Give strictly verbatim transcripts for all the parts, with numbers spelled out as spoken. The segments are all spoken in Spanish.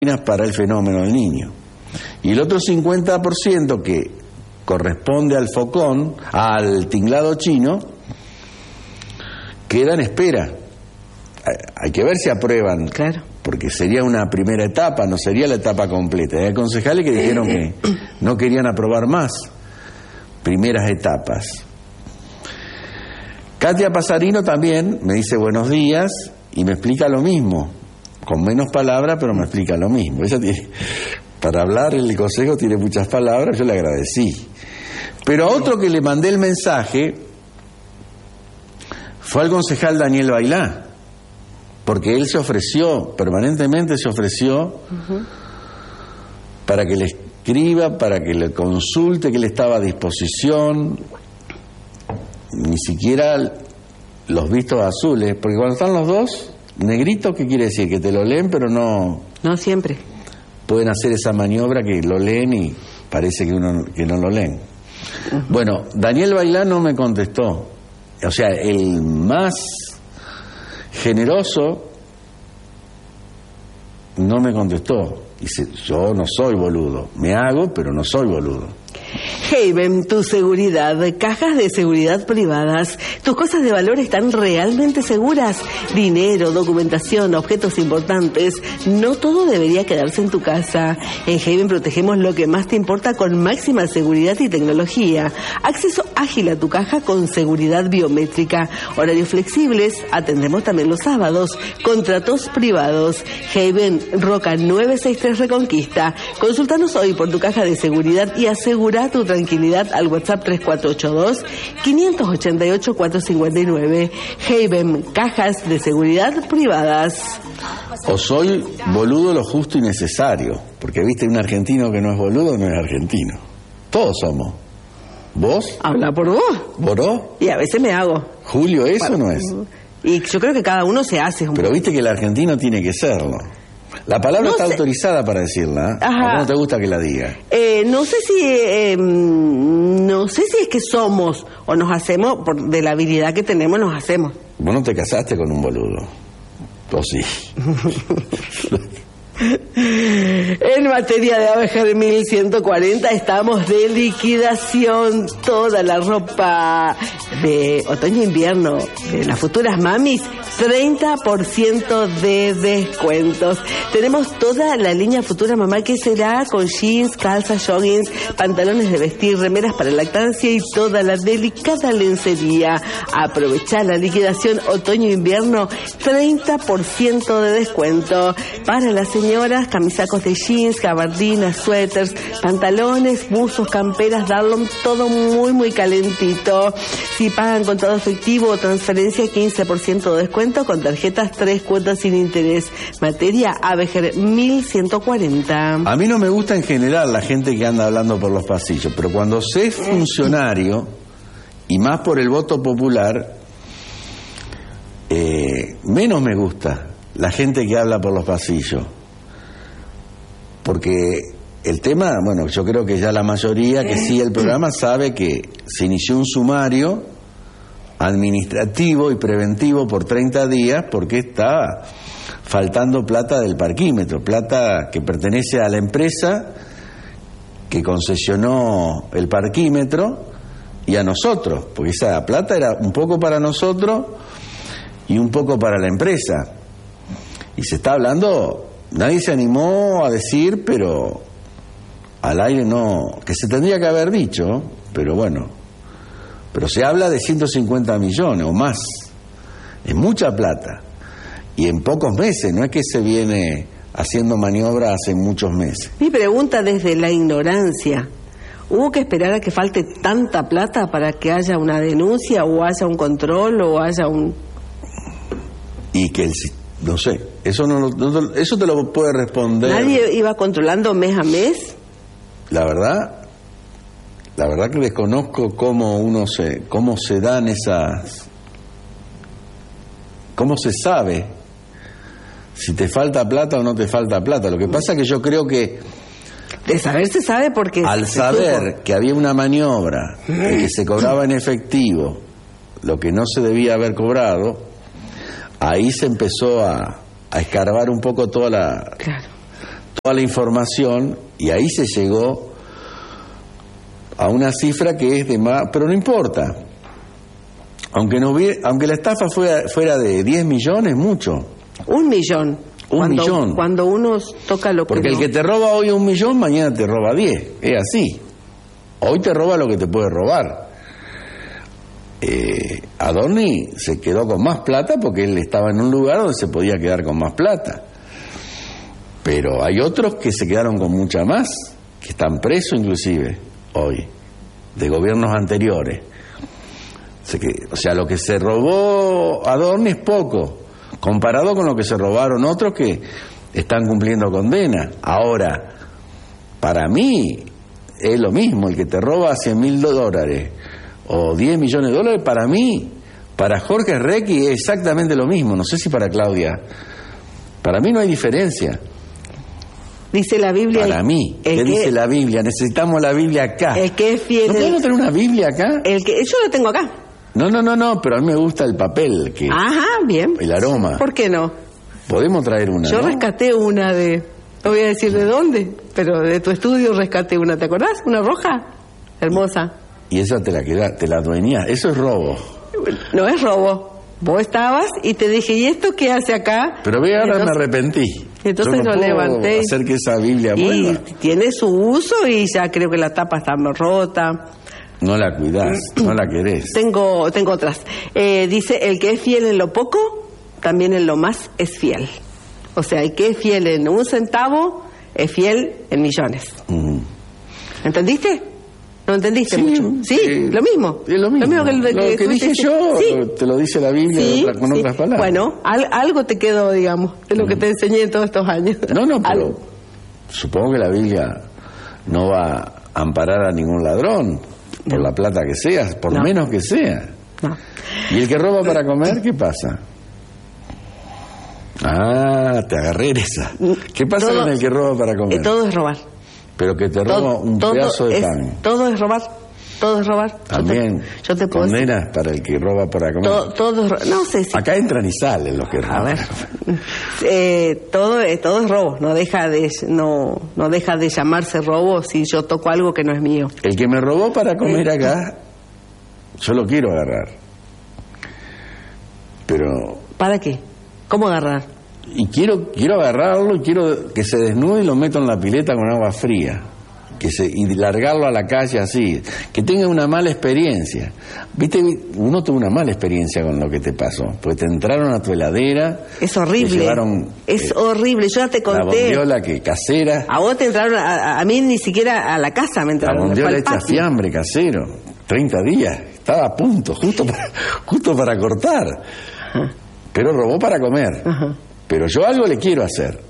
para el fenómeno del niño. Y el otro cincuenta por ciento que corresponde al focón, al tinglado chino, queda en espera. Hay que ver si aprueban, claro, porque sería una primera etapa, no sería la etapa completa. Hay concejales que dijeron que no querían aprobar más primeras etapas. Katia Pasarino también me dice buenos días y me explica lo mismo, con menos palabras, pero me explica lo mismo. Ella tiene, para hablar el consejo tiene muchas palabras, yo le agradecí. Pero a otro que le mandé el mensaje fue al concejal Daniel Bailá, porque él se ofreció, permanentemente se ofreció, uh-huh, para que le escriba, para que le consulte, que él estaba a disposición. Ni siquiera los vistos azules, porque cuando están los dos negritos, ¿qué quiere decir? Que te lo leen, pero no... No siempre. Pueden hacer esa maniobra que lo leen y parece que uno que no lo leen. Uh-huh. Bueno, Daniel Bailá no me contestó. O sea, el más generoso no me contestó. Dice, yo no soy boludo. Me hago, pero no soy boludo. Haven, tu seguridad, cajas de seguridad privadas. Tus cosas de valor están realmente seguras. Dinero, documentación, objetos importantes. No todo debería quedarse en tu casa. En Haven protegemos lo que más te importa con máxima seguridad y tecnología. Acceso ágil a tu caja con seguridad biométrica. Horarios flexibles. Atendemos también los sábados. Contratos privados. Haven, Roca nueve sesenta y tres Reconquista. Consultanos hoy por tu caja de seguridad y asegura tu tranquilidad al WhatsApp tres cuatro ocho dos, cinco ocho ocho, cuatro cinco nueve. Haven, cajas de seguridad privadas. O soy boludo lo justo y necesario, porque viste, un argentino que no es boludo no es argentino. Todos somos. ¿Vos? Habla por vos. ¿Boró? Y a veces me hago. Julio, ¿eso Para... no es? Y yo creo que cada uno se hace. Un... Pero viste que el argentino tiene que serlo. La palabra no está sé. autorizada para decirla. ¿A vos no te gusta que la diga? Eh, no sé si eh, no sé si es que somos o nos hacemos, por, de la habilidad que tenemos nos hacemos. Vos no te casaste con un boludo. ¿O sí? En materia de Abejar mil ciento cuarenta estamos de liquidación. Toda la ropa de otoño-invierno de las futuras mamis, treinta por ciento de descuentos. Tenemos toda la línea Futura Mamá, que será con jeans, calzas, joggings, pantalones de vestir, remeras para lactancia y toda la delicada lencería. Aprovechá la liquidación otoño-invierno, treinta por ciento de descuento para las señoras, camisacos de jeans, gabardinas, suéteres, pantalones, buzos, camperas, darlon, todo muy muy calentito. Si pagan con todo efectivo o transferencia, quince por ciento de descuento con tarjetas, tres cuotas sin interés. Materia Abejar mil ciento cuarenta. A mí no me gusta en general la gente que anda hablando por los pasillos, pero cuando se es funcionario, y más por el voto popular, eh, menos me gusta la gente que habla por los pasillos. Porque el tema, bueno, yo creo que ya la mayoría que sigue el programa sabe que se inició un sumario administrativo y preventivo por treinta días porque está faltando plata del parquímetro, plata que pertenece a la empresa que concesionó el parquímetro y a nosotros, porque esa plata era un poco para nosotros y un poco para la empresa. Y se está hablando... Nadie se animó a decir, pero al aire no, que se tendría que haber dicho, pero bueno, pero se habla de ciento cincuenta millones o más, es mucha plata, y en pocos meses, no es que se viene haciendo maniobra hace muchos meses. Mi pregunta desde la ignorancia, ¿hubo que esperar a que falte tanta plata para que haya una denuncia o haya un control o haya un...? Y que el No sé, eso no, no eso te lo puede responder. ¿Nadie iba controlando mes a mes? La verdad, la verdad que desconozco cómo uno se, cómo se dan esas, cómo se sabe si te falta plata o no te falta plata. Lo que pasa es que yo creo que de saber se sabe porque al saber que había una maniobra de que se cobraba en efectivo lo que no se debía haber cobrado, ahí se empezó a, a escarbar un poco toda la, claro. toda la información y ahí se llegó a una cifra que es de más, pero no importa. Aunque no hubiera, aunque la estafa fuera, fuera de diez millones, mucho. Un millón. Un cuando, millón. Cuando uno toca lo que Porque no. el que te roba hoy un millón, mañana te roba diez. Es así. Hoy te roba lo que te puede robar. Eh, Adorni se quedó con más plata porque él estaba en un lugar donde se podía quedar con más plata. Pero hay otros que se quedaron con mucha más, que están presos inclusive hoy, de gobiernos anteriores. O sea, lo que se robó Adorni es poco, comparado con lo que se robaron otros que están cumpliendo condena. Ahora, para mí es lo mismo, el que te roba cien mil dólares o diez millones de dólares, para mí, para Jorge Requi es exactamente lo mismo, no sé si para Claudia. Para mí no hay diferencia. Dice la Biblia. Para mí, ¿qué que, dice la Biblia? Necesitamos la Biblia acá. El que es fiel. ¿No podemos tener una Biblia acá? El que, yo lo tengo acá. No, no, no, no, pero a mí me gusta el papel, que Ajá, bien. El aroma. ¿Por qué no? Podemos traer una, Yo ¿no? rescaté una de, no voy a decir de dónde, pero de tu estudio rescaté una, ¿te acordás? Una roja, hermosa. Y esa te la queda, te la adueñás, eso es robo. No es robo. Vos estabas y te dije, ¿y esto qué hace acá? Pero ve, ahora entonces, me arrepentí. Entonces Yo no lo puedo levanté. hacer que esa Biblia y vuelva. tiene su uso y ya creo que la tapa está rota. No la cuidás, no la querés. Tengo, tengo otras. Eh, dice, el que es fiel en lo poco, también en lo más es fiel. O sea, el que es fiel en un centavo, es fiel en millones. Mm. ¿Entendiste? ¿No entendiste Sí, mucho? ¿Sí? sí. ¿Lo mismo? Es lo mismo. que, Lo que, que dije yo, sí. te lo dice la Biblia Sí, otra, con sí. otras palabras. Bueno, al, algo te quedó, digamos, de lo que te enseñé en todos estos años. No, no, pero Algo. supongo que la Biblia no va a amparar a ningún ladrón, por No. la plata que sea, por No. menos que sea. No. ¿Y el que roba para comer, qué pasa? Ah, te agarré en esa. ¿Qué pasa Todo- con el que roba para comer? Eh, todo es robar. Pero que te roba Todo, un todo pedazo de es, pan. todo es robar. Todo es robar. También, Yo te, yo te puedo decir. condenas para el que roba para comer. Todo, todo es ro- no sé si. Acá entran y salen los que A roban. ver. Eh, todo, eh, todo es robo. No deja de no, no deja de llamarse robo si yo toco algo que no es mío. El que me robó para comer acá, yo lo quiero agarrar. Pero... ¿Para qué? ¿Cómo agarrar? Y quiero quiero agarrarlo y quiero que se desnude y lo meto en la pileta con agua fría. Que se, y largarlo a la calle así. Que tenga una mala experiencia. Viste, uno tuvo una mala experiencia con lo que te pasó. Porque te entraron a tu heladera. Es te horrible. llevaron, Es eh, horrible. Yo ya te la conté. bondiola que casera. A vos te entraron, a, a mí ni siquiera a la casa me La entraron. bondiola fue al hecha patio. fiambre casero. treinta días. Estaba a punto, justo para, justo para cortar. Pero robó para comer. Ajá. Pero yo algo le quiero hacer.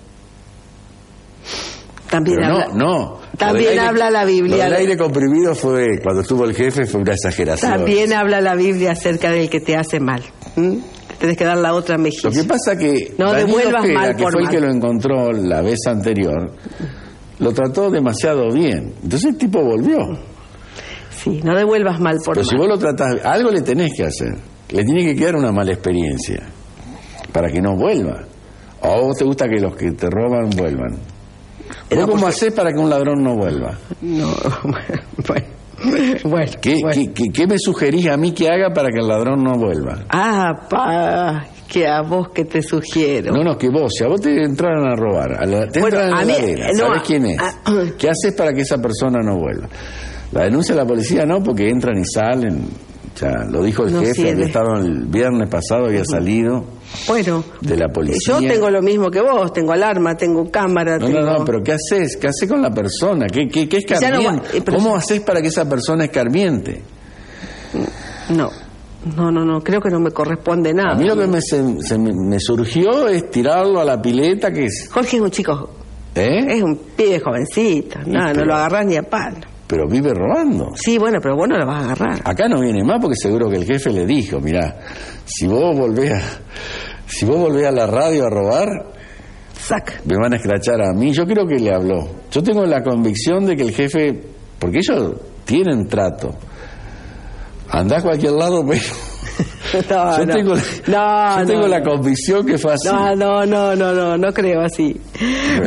También Pero habla, no, no. También Lo del aire- habla la Biblia. Lo del aire comprimido fue, cuando estuvo el jefe, fue una exageración. También habla la Biblia acerca del que te hace mal. ¿Mm? Tenés que dar la otra mejilla. Lo que pasa que No Danilo devuelvas Ojeda, mal que por fue el mal. que lo encontró la vez anterior, lo trató demasiado bien. Entonces el tipo volvió. Sí, no devuelvas mal por Pero si mal. vos lo tratás, algo le tenés que hacer. Le tiene que quedar una mala experiencia para que no vuelva. ¿O a vos te gusta que los que te roban vuelvan? ¿Vos No, cómo porque- hacés para que un ladrón no vuelva? No, bueno. Bueno, ¿Qué, bueno. qué, qué- qué me sugerís a mí que haga para que el ladrón no vuelva? Ah, pa, que a vos que te sugiero. No, no, que vos, si a vos te entraron a robar, a la, te Bueno, entran en a la mí- heladera, no, ¿sabés a- quién es? a- ¿Qué haces para que esa persona no vuelva? La denuncia a la policía no, porque entran y salen. Ya lo dijo el No jefe, sirve. había estado el viernes pasado, había salido Bueno, de la policía. yo tengo lo mismo que vos, tengo alarma, tengo cámara, No, tengo... no, no, pero ¿qué haces? ¿Qué haces con la persona? ¿Qué, qué, qué es Ya no va- escarmiente? eh, pero- ¿Cómo haces para que esa persona escarmiente? No, no, no, no, creo que no me corresponde nada. A mí lo que me, se, se me, me surgió es tirarlo a la pileta, que es... Jorge es un chico, ¿Eh? es un pibe jovencito, no, no pero- lo agarrás ni a palo. Pero vive robando. Sí, bueno, pero vos no lo vas a agarrar. Acá no viene más porque seguro que el jefe le dijo, mirá, si vos volvés a, si vos volvés a la radio a robar, Saca. me van a escrachar a mí. Yo creo que le habló. Yo tengo la convicción de que el jefe, porque ellos tienen trato. Andá a cualquier lado, pero No, yo no. tengo, No, yo no, tengo no. la convicción que fue así. No, no, no, no, no, no creo así. Vos-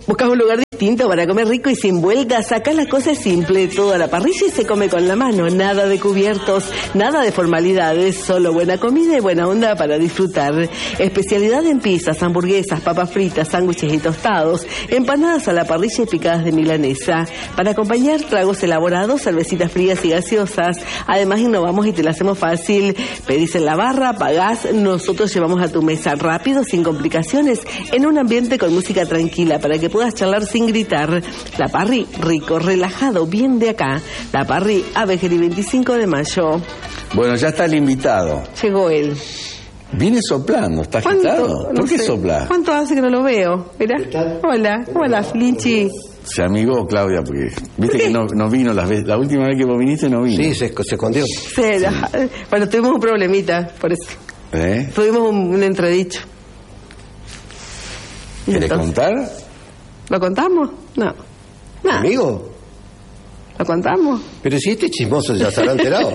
Buscas un lugar distinto para comer rico y sin vueltas. Acá la cosa es simple, toda la parrilla y se come con la mano, nada de cubiertos, nada de formalidades, solo buena comida y buena onda para disfrutar. Especialidad en pizzas, hamburguesas, papas fritas, sándwiches y tostados, empanadas a la parrilla y picadas de milanesa. Para acompañar tragos elaborados, cervecitas frías y gaseosas. Además innovamos y te la hacemos fácil. Pedís en la barra, pagás, nosotros llevamos a tu mesa rápido, sin complicaciones, en un ambiente con música tranquila para que puedas charlar sin gritar. La Parry, rico, relajado, bien de acá. La Parry, Avejerí veinticinco de mayo. Bueno, ya está el invitado. Llegó él. Viene soplando, ¿está agitado? No ¿Por qué sé. sopla? ¿Cuánto hace que no lo veo? Mirá. Hola, hola, Flinchi. Se amigó Claudia, porque viste que no, no vino las veces. La última vez que vos viniste no vino. Sí, se, se escondió. Sí, la- Bueno, tuvimos un problemita, por eso. ¿Eh? Tuvimos un, un entredicho. Y ¿Querés entonces, contar? ¿Lo contamos? No. No. ¿Amigo? ¿Lo contamos? Pero si este chismoso ya se habrá enterado.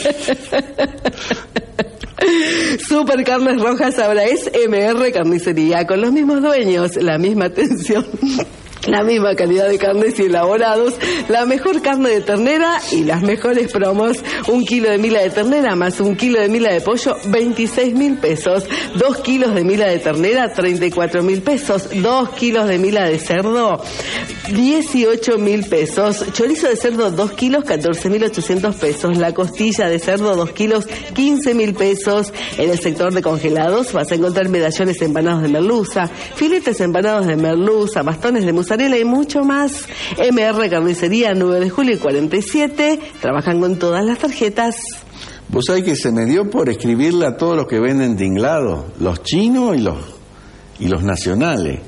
Super Carnes Rojas ahora es M R Carnicería, con los mismos dueños, la misma atención, la misma calidad de carnes y elaborados, la mejor carne de ternera y las mejores promos. Un kilo de mila de ternera más un kilo de mila de pollo, veintiséis mil pesos. Dos kilos de mila de ternera, treinta y cuatro mil pesos. Dos kilos de mila de cerdo, dieciocho mil pesos. Chorizo de cerdo, dos kilos, catorce mil ochocientos pesos. La costilla de cerdo, dos kilos, quince mil pesos. En el sector de congelados vas a encontrar medallones empanados de merluza, filetes empanados de merluza, bastones de mozzarella y mucho más. M R Carnicería, nueve de julio y cuarenta y siete. Trabajan con todas las tarjetas. Vos sabés que se me dio por escribirle a todos los que venden tinglado, los chinos y los, y los nacionales.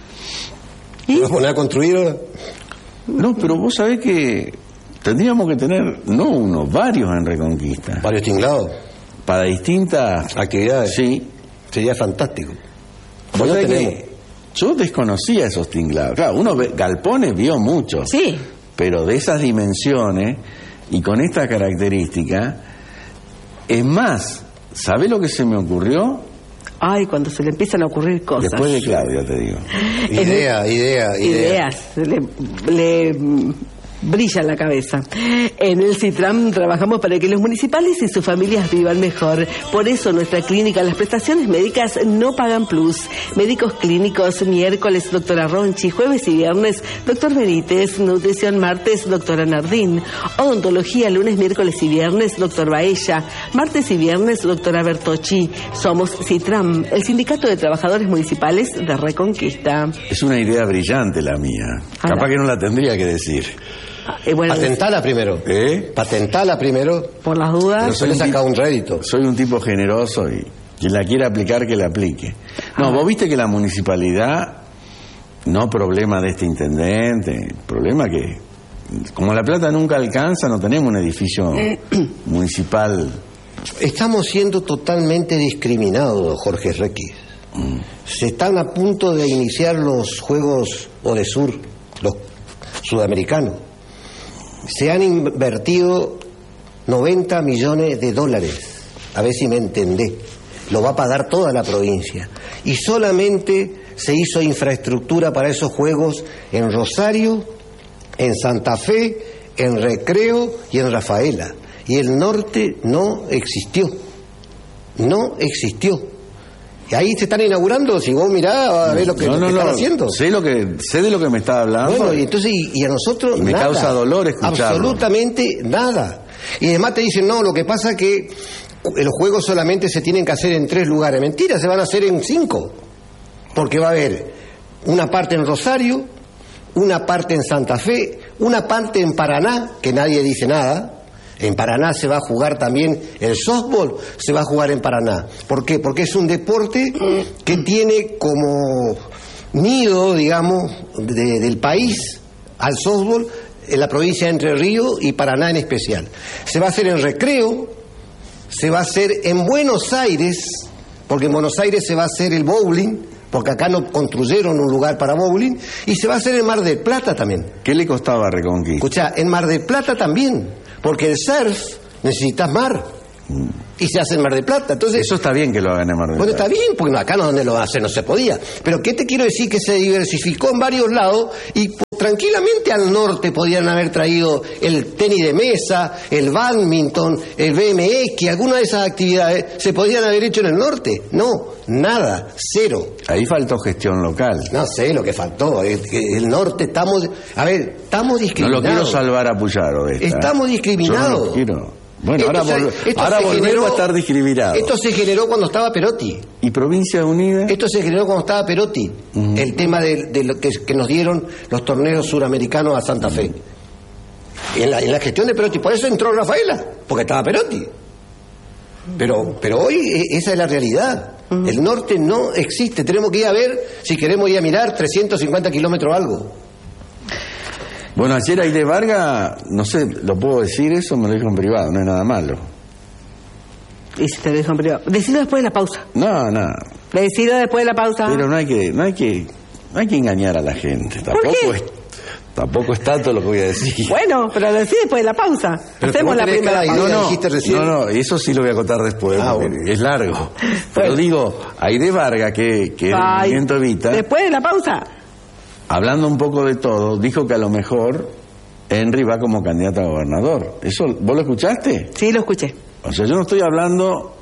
¿Te vas a poner a construir ahora? No, pero vos sabés que tendríamos que tener, no uno, varios en Reconquista. Varios tinglados. Para distintas Actividades. Sí. Sería fantástico. Vos Hoy no sabés tenemos. que yo desconocía esos tinglados. Claro, uno ve, galpones vio muchos. Sí. Pero de esas dimensiones y con esta característica, es más, ¿sabés lo que se me ocurrió? Ay, cuando se le empiezan a ocurrir cosas. Después de Claudia, te digo. Idea, idea, idea. Ideas, le, le mm, brilla la cabeza. En el Citram trabajamos para que los municipales y sus familias vivan mejor. Por eso nuestra clínica, las prestaciones médicas no pagan plus. Médicos clínicos, miércoles, doctora Ronchi, jueves y viernes, doctor Benítez, nutrición martes, doctora Nardín, odontología lunes, miércoles y viernes, doctor Baella, martes y viernes, doctora Bertocci. Somos Citram, el Sindicato de Trabajadores Municipales de Reconquista. Es una idea brillante la mía. Ah, Capaz la- que no la tendría que decir. Eh, bueno, Patentala primero. ¿Eh? Patentala primero. por las Pero dudas. se le saca un rédito. Soy un tipo generoso y quien la quiera aplicar, que la aplique. No, vos viste que la municipalidad, no problema de este intendente, problema que, como la plata nunca alcanza, no tenemos un edificio municipal. Estamos siendo totalmente discriminados, Jorge Requis. Se están a punto de iniciar los Juegos Odesur, los sudamericanos. Se han invertido noventa millones de dólares. A ver si me entendés. Lo va a pagar toda la provincia. Y solamente se hizo infraestructura para esos Juegos en Rosario, en Santa Fe, en Recreo y en Rafaela. Y el norte no existió. No existió. Y ahí se están inaugurando. Si vos mirás, a ver lo que, no, lo no, que no, están haciendo. Sé, lo que, sé de lo que me está hablando. Bueno, y entonces, y, y a nosotros Y me nada, causa dolor escucharlo. absolutamente nada. Y además te dicen, no, lo que pasa es que los juegos solamente se tienen que hacer en tres lugares. Mentira, se van a hacer en cinco. Porque va a haber una parte en Rosario, una parte en Santa Fe, una parte en Paraná, que nadie dice nada. En Paraná se va a jugar también el softball, se va a jugar en Paraná. ¿Por qué? Porque es un deporte que tiene como nido, digamos, de- del país al softball en la provincia de Entre Ríos y Paraná en especial. Se va a hacer en Recreo, se va a hacer en Buenos Aires, porque en Buenos Aires se va a hacer el bowling, porque acá no construyeron un lugar para bowling, y se va a hacer en Mar del Plata también. ¿Qué le costaba Reconquista? Escucha, en Mar del Plata también, porque el surf necesitas mar. Y se hace en Mar del Plata. Entonces, eso está bien que lo hagan en Mar del bueno, Plata. está bien, porque acá no, donde lo hace no se podía. Pero ¿qué te quiero decir? Que se diversificó en varios lados y pues, tranquilamente al norte podían haber traído el tenis de mesa, el badminton, el B M X, alguna de esas actividades se podían haber hecho en el norte. No, nada, cero. Ahí faltó gestión local. No sé lo que faltó. El, el norte estamos... A ver, estamos discriminados. No lo quiero salvar a Puyaro de esta. Estamos discriminados. Yo no lo quiero. Bueno, esto ahora, se, vol esto ahora se volvemos generó, a estar discriminados. Esto se generó cuando estaba Perotti. ¿Y Provincia Unida? Esto se generó cuando estaba Perotti. Uh-huh. El tema de, de lo que, que nos dieron los torneos suramericanos a Santa Fe. Uh-huh. En la, en la gestión de Perotti. Por eso entró Rafaela, porque estaba Perotti. Pero, pero hoy esa es la realidad. Uh-huh. El norte no existe. Tenemos que ir a ver, si queremos ir a mirar, trescientos cincuenta kilómetros algo. Bueno, ayer Aide Vargas, no sé, ¿lo puedo decir eso? Me lo dijo en privado, no es nada malo. Y si te lo dijo en privado. Decilo después de la pausa. No, no. Decilo después de la pausa. Pero no hay que, no hay que, no hay que engañar a la gente. Tampoco es, tampoco es tanto lo que voy a decir. Bueno, pero decí después de la pausa. Pero hacemos la primera pausa. No, no, dijiste recién. no, no, eso sí lo voy a contar después, ah, porque bueno. es largo. Pero bueno. Digo, Aide Vargas, que, que es del movimiento Evita. Después de la pausa. Hablando un poco de todo, dijo que a lo mejor Henry va como candidato a gobernador. ¿Eso vos lo escuchaste? Sí, lo escuché. O sea, yo no estoy hablando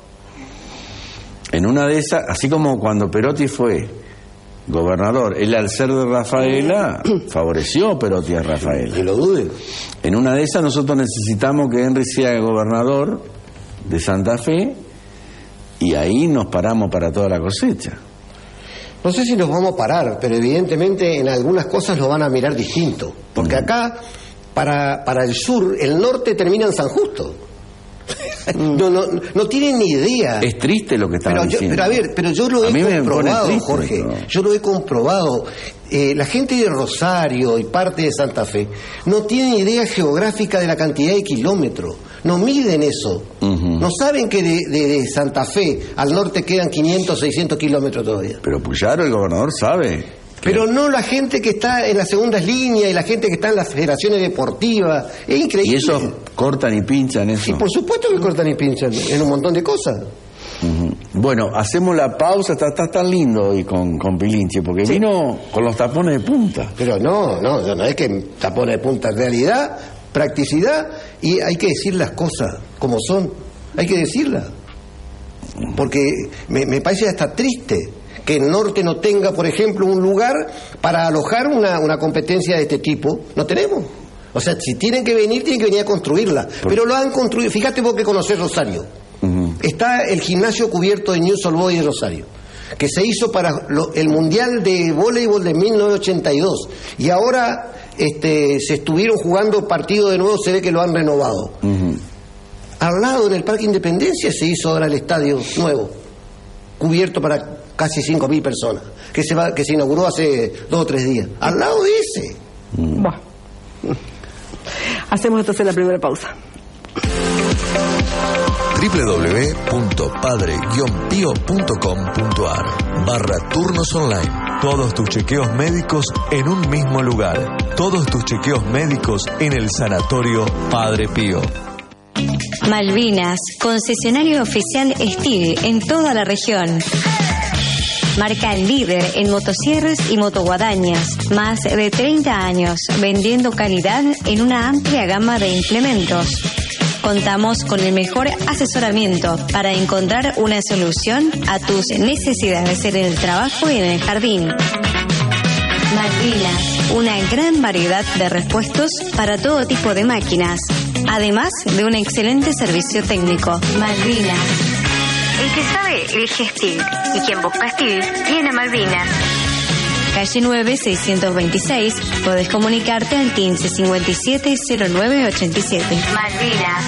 en una de esas, así como cuando Perotti fue gobernador, él al ser de Rafaela favoreció Perotti a Rafaela. Que lo dude. En una de esas nosotros necesitamos que Henry sea gobernador de Santa Fe y ahí nos paramos para toda la cosecha. No sé si nos vamos a parar, pero evidentemente en algunas cosas lo van a mirar distinto. Porque acá, para, para el sur, el norte termina en San Justo. No, no, no tienen ni idea. Es triste lo que están pero diciendo. Pero a ver, pero yo lo a he comprobado, triste, Jorge. ¿no? Yo lo he comprobado. Eh, la gente de Rosario y parte de Santa Fe no tienen idea geográfica de la cantidad de kilómetros. No miden eso. Uh-huh. No saben que de, de, de Santa Fe al norte quedan quinientos, seiscientos kilómetros todavía. Pero Puyaro, el gobernador, sabe. Pero no la gente que está en las segundas líneas y la gente que está en las federaciones deportivas. Es increíble. ¿Y eso cortan y pinchan eso? Y por supuesto que cortan y pinchan en un montón de cosas. Uh-huh. Bueno, hacemos la pausa. Está, está tan lindo hoy con, con Pilinche, porque sí. Vino con los tapones de punta. Pero no, no, no es que tapones de punta. En realidad, practicidad, y hay que decir las cosas como son. Hay que decirlas. Porque me, me parece hasta triste que el norte no tenga, por ejemplo, un lugar para alojar una, una competencia de este tipo. No tenemos. O sea, si tienen que venir, tienen que venir a construirla. ¿Por? Pero lo han construido. Fíjate vos que conocés Rosario. Uh-huh. Está el gimnasio cubierto de News Old Boys de Rosario, que se hizo para lo, el Mundial de Voleibol de mil novecientos ochenta y dos. Y ahora este, se estuvieron jugando partidos de nuevo, se ve que lo han renovado. Uh-huh. Al lado, en el Parque Independencia, se hizo ahora el estadio nuevo, cubierto para casi cinco mil personas, que se va, que se inauguró hace dos o tres días. Al lado de ese. Bueno. Hacemos entonces la primera pausa. doble u doble u doble u punto padre guion pío punto com punto a r barra turnos online. Todos tus chequeos médicos en un mismo lugar. Todos tus chequeos médicos en el Sanatorio Padre Pío. Malvinas, concesionario oficial Steel en toda la región. Marca líder en motosierras y motoguadañas. Más de treinta años vendiendo calidad en una amplia gama de implementos. Contamos con el mejor asesoramiento para encontrar una solución a tus necesidades en el trabajo y en el jardín. Malvinas, una gran variedad de repuestos para todo tipo de máquinas, además de un excelente servicio técnico. Malvinas. El que sabe elige Steel, y quien busca Steel tiene Malvinas. Calle nueve, seiscientos veintiséis, podés comunicarte al quince cincuenta y siete cero nueve ochenta y siete. Malvinas.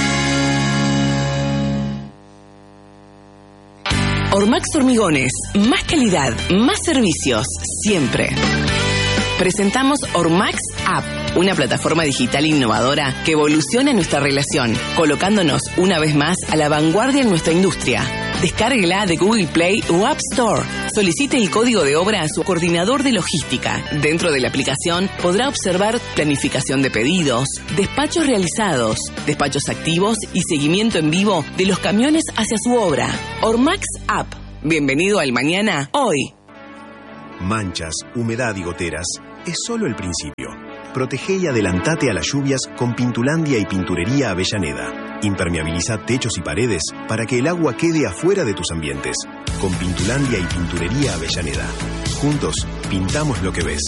Ormax Hormigones, más calidad, más servicios, siempre. Presentamos Ormax App, una plataforma digital innovadora que evoluciona nuestra relación, colocándonos una vez más a la vanguardia en nuestra industria. Descárguela de Google Play o App Store. Solicite el código de obra a su coordinador de logística. Dentro de la aplicación podrá observar planificación de pedidos, despachos realizados, despachos activos y seguimiento en vivo de los camiones hacia su obra. Ormax App. Bienvenido al mañana, hoy. Manchas, humedad y goteras es solo el principio. Protege y adelantate a las lluvias con Pintulandia y Pinturería Avellaneda. Impermeabiliza techos y paredes para que el agua quede afuera de tus ambientes. Con Pintulandia y Pinturería Avellaneda. Juntos, pintamos lo que ves.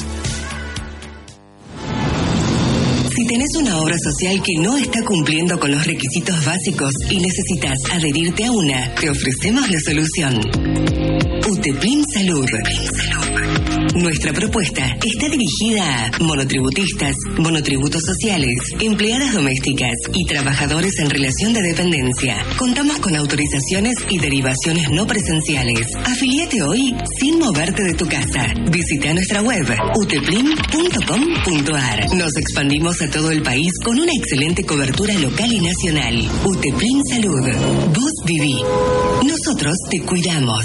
Si tenés una obra social que no está cumpliendo con los requisitos básicos y necesitas adherirte a una, te ofrecemos la solución. UTEPLIN Salud. Nuestra propuesta está dirigida a monotributistas, monotributos sociales, empleadas domésticas y trabajadores en relación de dependencia. Contamos con autorizaciones y derivaciones no presenciales. Afiliate hoy sin moverte de tu casa. Visita nuestra web uteplin punto com punto ar. Nos expandimos a todo el país con una excelente cobertura local y nacional. UTEPLIN Salud. Vos viví. Nosotros te cuidamos.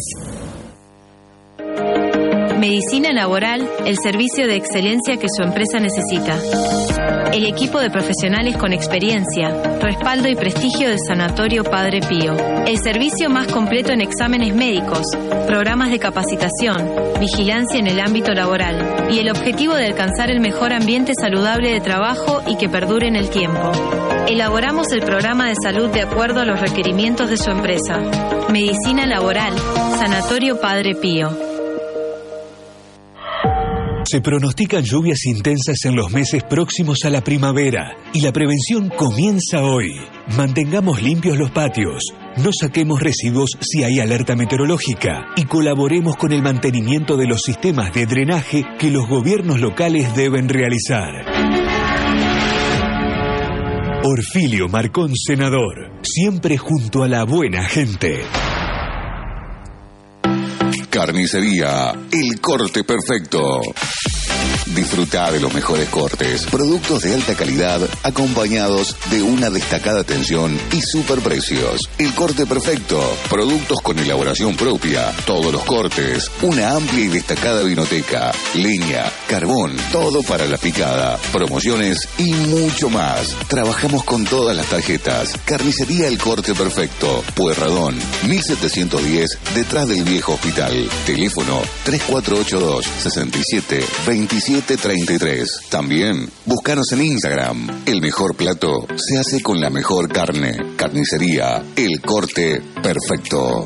Medicina Laboral, el servicio de excelencia que su empresa necesita. El equipo de profesionales con experiencia, respaldo y prestigio del Sanatorio Padre Pío. El servicio más completo en exámenes médicos, programas de capacitación, vigilancia en el ámbito laboral y el objetivo de alcanzar el mejor ambiente saludable de trabajo y que perdure en el tiempo. Elaboramos el programa de salud de acuerdo a los requerimientos de su empresa. Medicina Laboral, Sanatorio Padre Pío. Se pronostican lluvias intensas en los meses próximos a la primavera y la prevención comienza hoy. Mantengamos limpios los patios, no saquemos residuos si hay alerta meteorológica y colaboremos con el mantenimiento de los sistemas de drenaje que los gobiernos locales deben realizar. Orfilio Marcón, senador, siempre junto a la buena gente. Carnicería El Corte Perfecto. Disfruta de los mejores cortes, productos de alta calidad, acompañados de una destacada atención y superprecios. El Corte Perfecto, productos con elaboración propia, todos los cortes, una amplia y destacada vinoteca, leña, carbón, todo para la picada, promociones y mucho más. Trabajamos con todas las tarjetas. Carnicería El Corte Perfecto, Pueyrredón, mil setecientos diez, detrás del viejo hospital. Teléfono tres cuatro ocho dos, seis siete, veintisiete treinta y tres. También, búscanos en Instagram. El mejor plato se hace con la mejor carne. Carnicería El Corte Perfecto.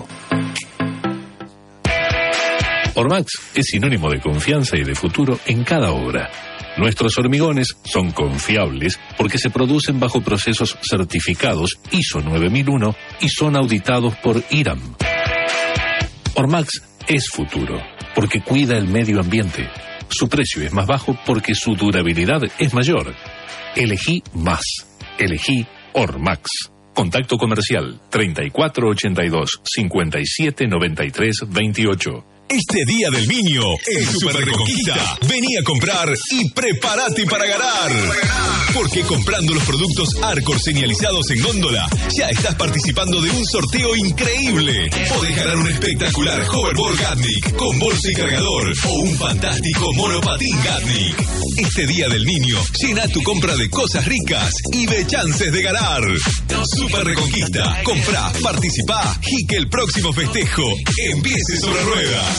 Ormax es sinónimo de confianza y de futuro en cada obra. Nuestros hormigones son confiables porque se producen bajo procesos certificados I S O nueve mil uno y son auditados por IRAM. Ormax es futuro porque cuida el medio ambiente. Su precio es más bajo porque su durabilidad es mayor. Elegí más. Elegí Ormax. Contacto comercial treinta y cuatro ochenta y dos, cincuenta y siete noventa y tres veintiocho. Este Día del Niño, en Super Reconquista, vení a comprar y prepárate para ganar. Porque comprando los productos Arcor señalizados en góndola, ya estás participando de un sorteo increíble. Podés ganar un espectacular hoverboard Gatnik con bolsa y cargador o un fantástico monopatín Gatnik. Este Día del Niño, llena tu compra de cosas ricas y de chances de ganar. Super Reconquista, comprá, participá y que el próximo festejo empiece sobre ruedas.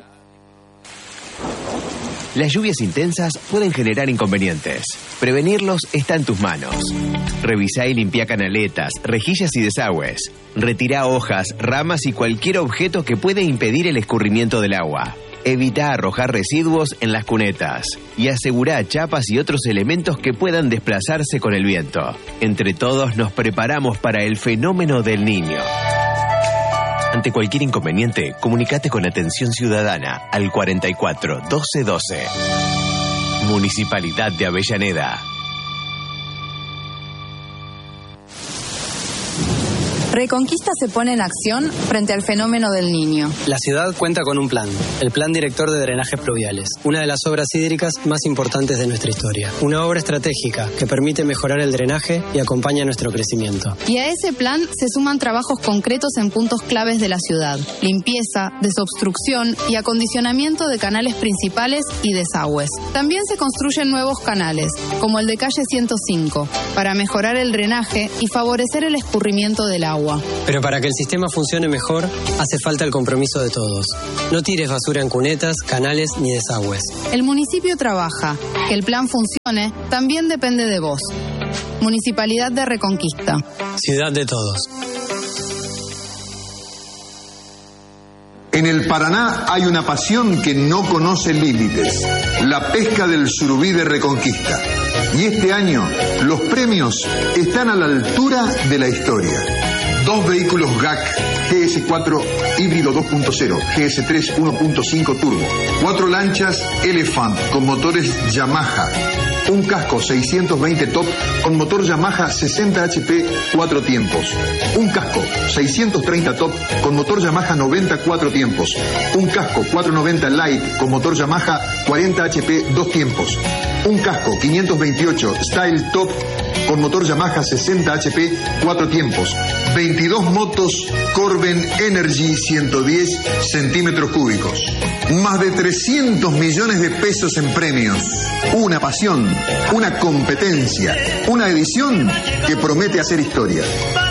Las lluvias intensas pueden generar inconvenientes. Prevenirlos está en tus manos. Revisá y limpia canaletas, rejillas y desagües. Retirá hojas, ramas y cualquier objeto que pueda impedir el escurrimiento del agua. Evita arrojar residuos en las cunetas. Y asegurá chapas y otros elementos que puedan desplazarse con el viento. Entre todos nos preparamos para el fenómeno del Niño. Ante cualquier inconveniente, comunicate con Atención Ciudadana al cuarenta y cuatro doce doce. Municipalidad de Avellaneda. Reconquista se pone en acción frente al fenómeno del Niño. La ciudad cuenta con un plan, el Plan Director de Drenajes Pluviales, una de las obras hídricas más importantes de nuestra historia. Una obra estratégica que permite mejorar el drenaje y acompaña nuestro crecimiento. Y a ese plan se suman trabajos concretos en puntos claves de la ciudad: limpieza, desobstrucción y acondicionamiento de canales principales y desagües. También se construyen nuevos canales, como el de calle ciento cinco, para mejorar el drenaje y favorecer el escurrimiento del agua. Pero para que el sistema funcione mejor, hace falta el compromiso de todos. No tires basura en cunetas, canales ni desagües. El municipio trabaja. Que el plan funcione también depende de vos. Municipalidad de Reconquista. Ciudad de todos. En el Paraná hay una pasión que no conoce límites, la pesca del surubí de Reconquista. Y este año los premios están a la altura de la historia. Dos vehículos G A C G S cuatro híbrido dos punto cero, G S tres uno punto cinco turbo, cuatro lanchas Elephant con motores Yamaha, un casco seiscientos veinte top con motor Yamaha sesenta H P cuatro tiempos, un casco seiscientos treinta top con motor Yamaha noventa cuatro tiempos, un casco cuatrocientos noventa Light con motor Yamaha cuarenta H P dos tiempos, un casco quinientos veintiocho Style Top con motor Yamaha sesenta H P cuatro tiempos, veintidós motos Corben Energy ciento diez centímetros cúbicos, más de trescientos millones de pesos en premios, una pasión, una competencia, una edición que promete hacer historia.